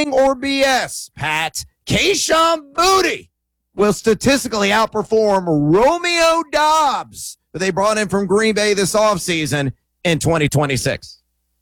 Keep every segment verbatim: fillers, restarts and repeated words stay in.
Buying or B S, Pat, Kayshon Boutte will statistically outperform Romeo Doubs, that they brought in from Green Bay this offseason in twenty twenty-six.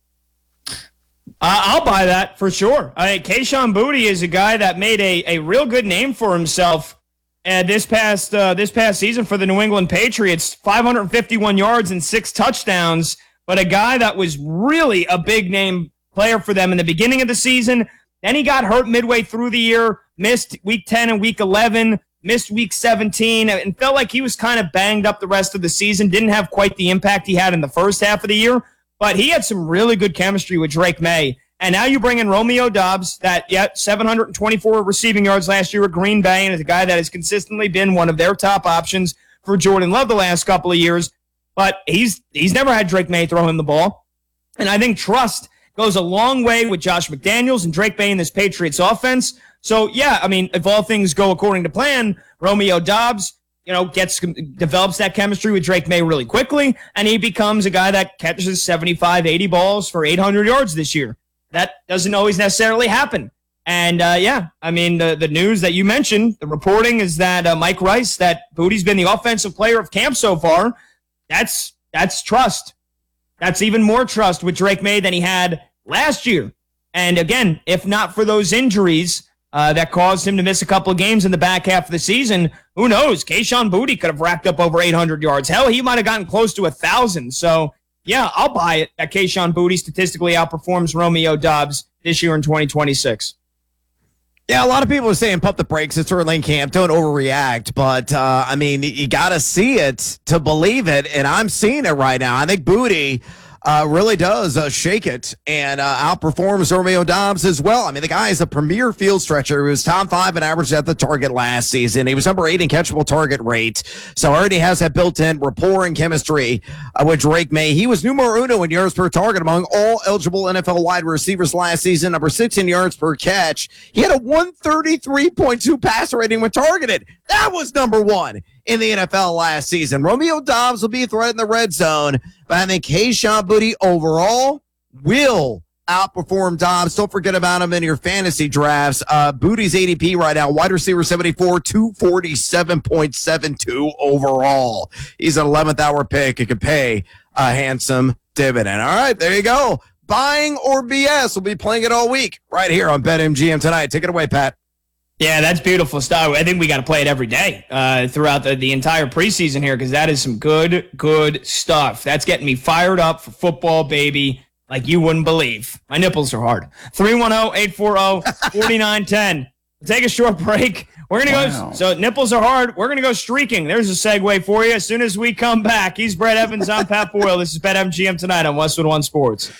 Uh, I'll buy that for sure. I mean, Kayshon Boutte is a guy that made a, a real good name for himself uh, this past uh, this past season for the New England Patriots. five hundred fifty-one yards and six touchdowns, but a guy that was really a big name player for them in the beginning of the season. Then he got hurt midway through the year, missed week ten and week eleven, missed week seventeen, and felt like he was kind of banged up the rest of the season. Didn't have quite the impact he had in the first half of the year, but he had some really good chemistry with Drake May. And now you bring in Romeo Doubs, that, yeah, seven hundred twenty-four receiving yards last year at Green Bay, and is a guy that has consistently been one of their top options for Jordan Love the last couple of years. But he's he's never had Drake May throw him the ball. And I think trust goes a long way with Josh McDaniels and Drake May in this Patriots offense. So, yeah, I mean, if all things go according to plan, Romeo Doubs, you know, gets develops that chemistry with Drake May really quickly, and he becomes a guy that catches seventy-five, eighty balls for eight hundred yards this year. That doesn't always necessarily happen. And, uh, yeah, I mean, the, the news that you mentioned, the reporting is that uh, Mike Rice, that Boutte's been the offensive player of camp so far. That's that's trust. That's even more trust with Drake May than he had last year. And again, if not for those injuries uh, that caused him to miss a couple of games in the back half of the season, who knows? Kayshon Boutte could have racked up over eight hundred yards. Hell, he might have gotten close to one thousand. So, yeah, I'll buy it that Kayshon Boutte statistically outperforms Romeo Doubs this year in twenty twenty-six. Yeah, a lot of people are saying pump the brakes. It's early in camp. Don't overreact. But, uh, I mean, you got to see it to believe it, and I'm seeing it right now. I think Boutte uh, really does uh, shake it and uh, outperforms Romeo Doubs as well. I mean, the guy is a premier field stretcher. He was top five in average at the target last season. He was number eight in catchable target rate. So already has that built-in rapport and chemistry uh, with Drake May. He was numero uno in yards per target among all eligible N F L wide receivers last season, number six in yards per catch. He had a one thirty-three point two passer rating when targeted. That was number one in the N F L last season. Romeo Doubs will be a threat in the red zone, but I think Kayshon Boutte overall will outperform Doubs. Don't forget about him in your fantasy drafts. Uh, Boutte's A D P right now, wide receiver seventy-four, two forty-seven point seven two overall. He's an eleventh hour pick. It could pay a handsome dividend. All right, there you go. Buying or B S. We'll be playing it all week right here on BetMGM tonight. Take it away, Pat. Yeah, that's beautiful stuff. I think we got to play it every day uh, throughout the, the entire preseason here, because that is some good, good stuff. That's getting me fired up for football, baby, like you wouldn't believe. My nipples are hard. three one zero, eight four zero, four nine one zero. We'll take a short break. We're going to wow. go. So nipples are hard. We're going to go streaking. There's a segue for you. As soon as we come back, he's Brett Evans. I'm Pat Boyle. This is BetMGM tonight on Westwood One Sports.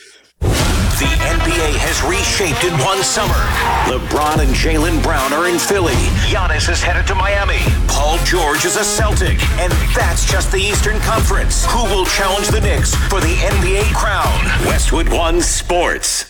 The N B A has reshaped in one summer. LeBron and Jaylen Brown are in Philly. Giannis is headed to Miami. Paul George is a Celtic. And that's just the Eastern Conference. Who will challenge the Knicks for the N B A crown? Westwood One Sports.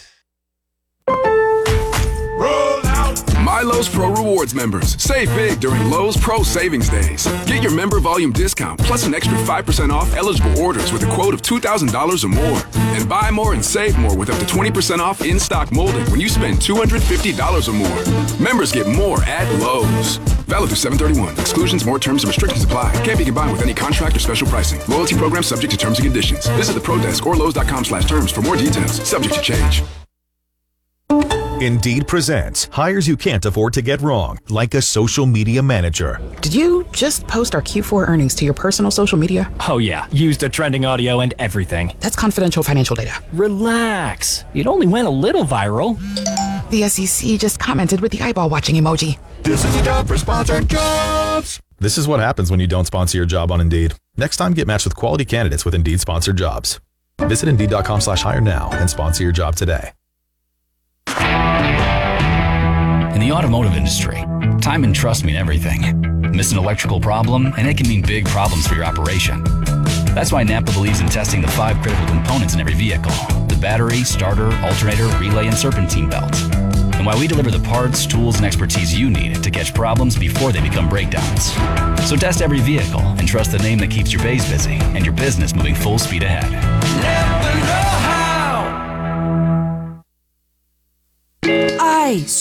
MyLowe's Pro Rewards members. Save big during Lowe's Pro Savings Days. Get your member volume discount plus an extra five percent off eligible orders with a quote of two thousand dollars or more. And buy more and save more with up to twenty percent off in-stock molding when you spend two hundred fifty dollars or more. Members get more at Lowe's. Valid through seven thirty-one. Exclusions, more terms and restrictions apply. Can't be combined with any contract or special pricing. Loyalty program subject to terms and conditions. Visit the Pro Desk or Lowe's.com slash terms for more details. Subject to change. Indeed presents hires you can't afford to get wrong, like a social media manager. Did you just post our Q four earnings to your personal social media? Oh yeah, used the trending audio and everything. That's confidential financial data. Relax. It only went a little viral. The S E C just commented with the eyeball watching emoji. This is a job for sponsored jobs. This is what happens when you don't sponsor your job on Indeed. Next time, get matched with quality candidates with Indeed sponsored jobs. Visit Indeed.com slash hire now and sponsor your job today. In the automotive industry, time and trust mean everything. Miss an electrical problem, and it can mean big problems for your operation. That's why Napa believes in testing the five critical components in every vehicle: the battery, starter, alternator, relay, and serpentine belt. And why we deliver the parts, tools, and expertise you need to catch problems before they become breakdowns. So test every vehicle and trust the name that keeps your bays busy and your business moving full speed ahead. Never know how. I